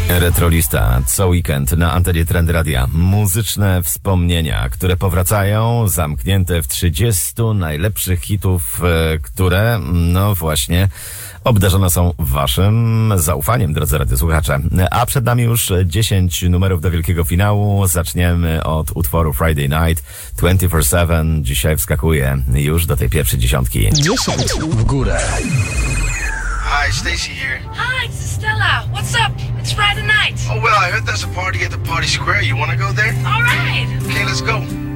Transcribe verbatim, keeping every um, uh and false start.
Retrolista co weekend na antenie Trend Radia. Muzyczne wspomnienia, które powracają, zamknięte w trzydziestu najlepszych hitów, które, no właśnie, obdarzone są waszym zaufaniem, drodzy radiosłuchacze. A przed nami już dziesięć numerów do wielkiego finału. Zaczniemy od utworu Friday Night dwadzieścia cztery siedem. Dzisiaj wskakuje już do tej pierwszej dziesiątki. dziesięć w górę. Hi, Stacy here. Hi, it's Stella. What's up? It's Friday night. Oh, well, I heard there's a party at the Party Square. You want to go there? All right. Okay, let's go.